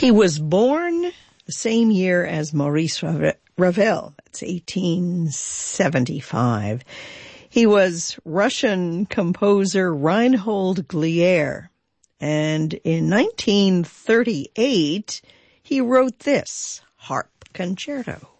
He was born the same year as Maurice Ravel. That's 1875. He was Russian composer Reinhold Glier. And in 1938, he wrote this harp concerto.